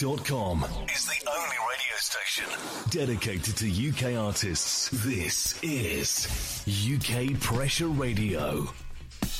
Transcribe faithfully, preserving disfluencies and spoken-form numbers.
dot com is the only radio station dedicated to U K artists. This is U K Pressure Radio.